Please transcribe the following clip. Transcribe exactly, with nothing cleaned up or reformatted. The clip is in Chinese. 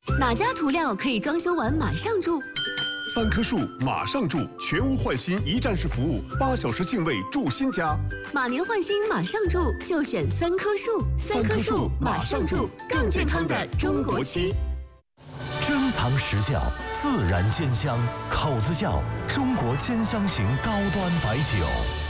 哪家涂料可以装修完马上住？ 三棵树马上住，全屋换新一站式服务，八小时净位住新家。 马年换新马上住，就选三棵树。三棵树马上住，更健康的中国区。 珍藏实窖，自然鲜香，口子窖，中国兼香型高端白酒。